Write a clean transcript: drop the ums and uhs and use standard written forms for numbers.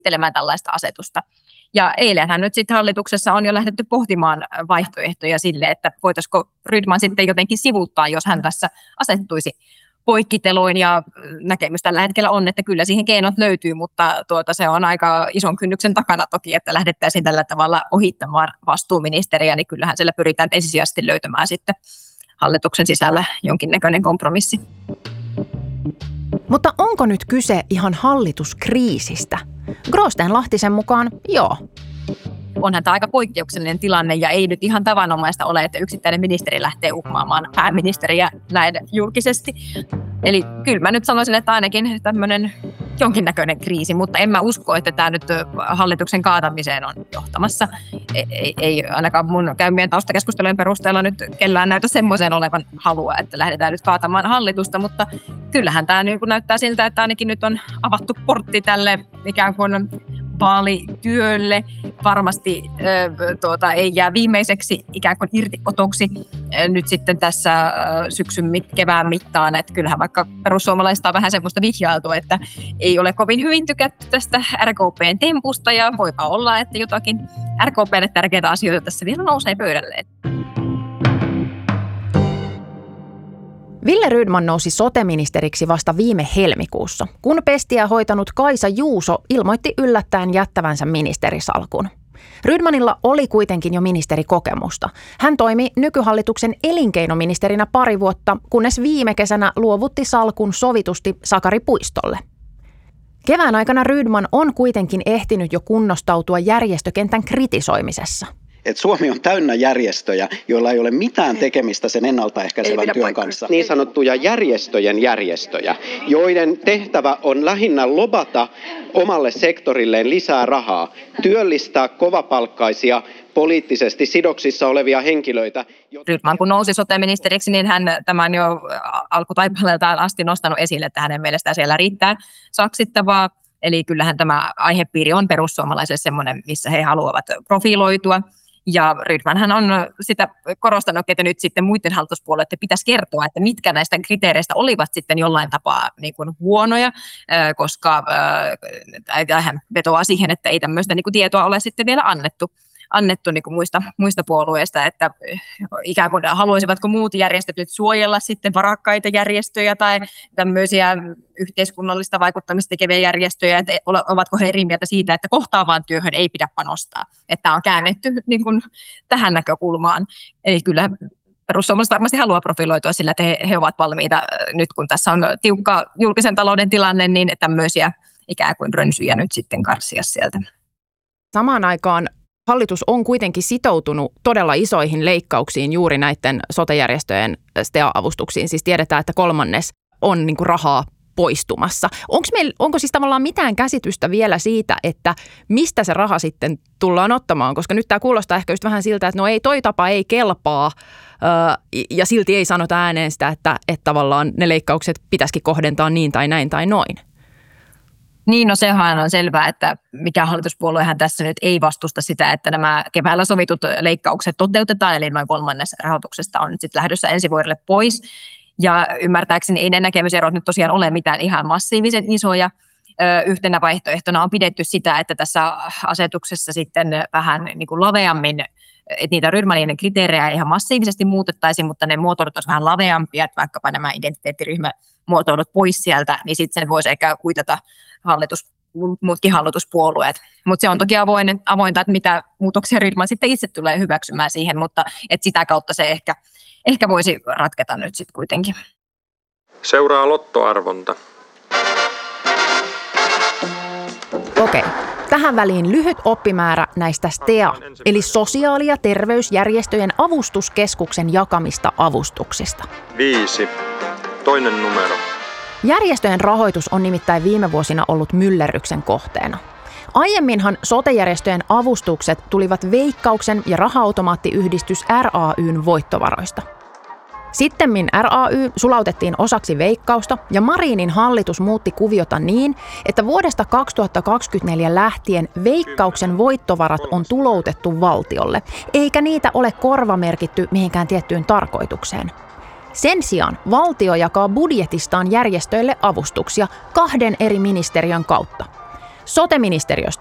käsittelemään tällaista asetusta. Ja eilenhän nyt sitten hallituksessa on jo lähdetty pohtimaan vaihtoehtoja sille, että voitaisiko Rydman sitten jotenkin sivuuttaa, jos hän tässä asettuisi poikkiteloin, ja näkemys tällä hetkellä on, että kyllä siihen keinot löytyy, mutta se on aika ison kynnyksen takana toki, että lähdettäisiin tällä tavalla ohittamaan vastuuministeriä, niin kyllähän siellä pyritään ensisijaisesti löytämään sitten hallituksen sisällä jonkinnäköinen kompromissi. Mutta onko nyt kyse ihan hallituskriisistä? Gråsten-Lahtisen mukaan joo. Onhan tämä aika poikkeuksellinen tilanne ja ei nyt ihan tavanomaista ole, että yksittäinen ministeri lähtee uhmaamaan pääministeriä näin julkisesti. Eli kyllä mä nyt sanoisin, että ainakin tämmöinen jonkinnäköinen kriisi, mutta en mä usko, että tämä nyt hallituksen kaatamiseen on johtamassa. Ei ainakaan mun käymien taustakeskustelujen perusteella nyt kellään näytä semmoiseen olevan halua, että lähdetään nyt kaatamaan hallitusta, mutta kyllähän tämä niin näyttää siltä, että ainakin nyt on avattu portti tälle ikään kuin vaalityölle. Varmasti ei jää viimeiseksi ikään kuin irtiotoksi nyt sitten tässä kevään mittaan. Että kyllähän vaikka perussuomalaisista on vähän semmoista vihjailtu, että ei ole kovin hyvin tykätty tästä RKP:n tempusta ja voipa olla, että jotakin RKP:lle tärkeitä asioita tässä vielä nousee pöydälle. Ville Rydman nousi sote-ministeriksi vasta viime helmikuussa, kun pestiä hoitanut Kaisa Juuso ilmoitti yllättäen jättävänsä ministerisalkun. Rydmanilla oli kuitenkin jo ministerikokemusta. Hän toimi nykyhallituksen elinkeinoministerinä pari vuotta, kunnes viime kesänä luovutti salkun sovitusti Sakari Puistolle. Kevään aikana Rydman on kuitenkin ehtinyt jo kunnostautua järjestökentän kritisoimisessa. Että Suomi on täynnä järjestöjä, joilla ei ole mitään tekemistä sen ennaltaehkäisevän työn kanssa. Niin sanottuja järjestöjä, joiden tehtävä on lähinnä lobata omalle sektorilleen lisää rahaa, työllistää kovapalkkaisia poliittisesti sidoksissa olevia henkilöitä. Rydman kun nousi sote-ministeriksi, niin hän tämän jo alkutaipaleeltaan asti nostanut esille, että hänen mielestään siellä riittää saksittavaa. Eli kyllähän tämä aihepiiri on perussuomalaisille semmoinen, missä he haluavat profiloitua. Ja Rydmanhan on sitä korostanut, että nyt sitten muiden hallituspuolueiden pitäisi kertoa, että mitkä näistä kriteereistä olivat sitten jollain tapaa niin kuin huonoja, koska hän vetoaa siihen, että ei tämmöistä niin kuin tietoa ole sitten vielä annettu niin kuin muista puolueista, että ikään kuin haluaisivatko muut järjestöt nyt suojella sitten varakkaita järjestöjä tai tämmöisiä yhteiskunnallista vaikuttamista tekeviä järjestöjä, että ovatko he eri mieltä siitä, että kohtaavaan työhön ei pidä panostaa. Että on käännetty niin kuin tähän näkökulmaan. Eli kyllä perussuomalaiset varmasti haluaa profiloitua sillä, että he ovat valmiita nyt, kun tässä on tiukka julkisen talouden tilanne, niin tämmöisiä ikään kuin rönsyjä nyt sitten karsia sieltä. Samaan aikaan hallitus on kuitenkin sitoutunut todella isoihin leikkauksiin juuri näiden sote-järjestöjen STEA-avustuksiin. Siis tiedetään, että 1/3 on niin kuin rahaa poistumassa. Onko siis tavallaan mitään käsitystä vielä siitä, että mistä se raha sitten tullaan ottamaan? Koska nyt tämä kuulostaa ehkä just vähän siltä, että no ei, toi tapa ei kelpaa ja silti ei sanota ääneen sitä, että tavallaan ne leikkaukset pitäisikin kohdentaa niin tai näin tai noin. Niin, no sehän on selvää, että mikä hallituspuoluehan tässä nyt ei vastusta sitä, että nämä keväällä sovitut leikkaukset toteutetaan, eli noin 1/3 rahoituksesta on nyt sitten lähdössä ensi vuodelle pois. Ja ymmärtääkseni ei ne näkemyserot nyt tosiaan ole mitään ihan massiivisen isoja. Yhtenä vaihtoehtona on pidetty sitä, että tässä asetuksessa sitten vähän niin kuin laveammin, että niitä Rydmanin kriteerejä ihan massiivisesti muutettaisiin, mutta ne muotoilut olisivat vähän laveampia, että vaikkapa nämä identiteettiryhmämuotoilut pois sieltä, niin sitten sen voisi ehkä kuitata muutkin hallituspuolueet. Mutta se on toki avointa, että mitä muutoksia Rydman sitten itse tulee hyväksymään siihen, mutta että sitä kautta se ehkä voisi ratketa nyt sitten kuitenkin. Seuraa lottoarvonta. Okei. Tähän väliin lyhyt oppimäärä näistä STEA, eli sosiaali- ja terveysjärjestöjen avustuskeskuksen jakamista avustuksista. 5. Toinen numero. Järjestöjen rahoitus on nimittäin viime vuosina ollut myllerryksen kohteena. Aiemminhan sote-järjestöjen avustukset tulivat Veikkauksen ja raha-automaattiyhdistys RAY:n voittovaroista. Sittemmin RAY sulautettiin osaksi Veikkausta ja Marinin hallitus muutti kuviota niin, että vuodesta 2024 lähtien Veikkauksen voittovarat on tuloutettu valtiolle, eikä niitä ole korvamerkitty mihinkään tiettyyn tarkoitukseen. Sen sijaan valtio jakaa budjetistaan järjestöille avustuksia 2 eri ministeriön kautta. Sote-ministeriöstä